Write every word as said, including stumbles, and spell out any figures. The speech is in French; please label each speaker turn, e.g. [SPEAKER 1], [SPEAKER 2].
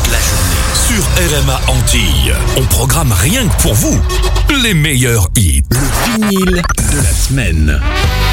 [SPEAKER 1] toute la journée. Sur R M A Antilles, on programme rien que pour vous les meilleurs hits. Le vinyle de la semaine.